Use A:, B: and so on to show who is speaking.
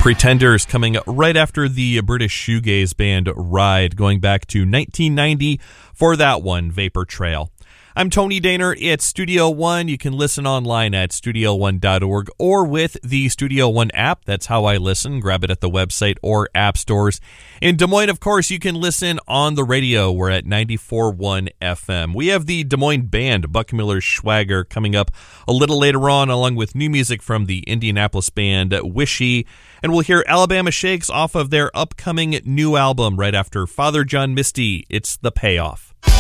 A: Pretenders coming right after the British shoegaze band Ride, going back to 1990 for that one, Vapor Trail. I'm Tony Daner. It's Studio One. You can listen online at studio1.org or with the Studio One app. That's how I listen. Grab it at the website or app stores. In Des Moines, of course, you can listen on the radio. We're at 94.1 FM. We have the Des Moines band, Buckmiller Schwager, coming up a little later on, along with new music from the Indianapolis band Wishy. And we'll hear Alabama Shakes off of their upcoming new album right after Father John Misty. It's The Payoff.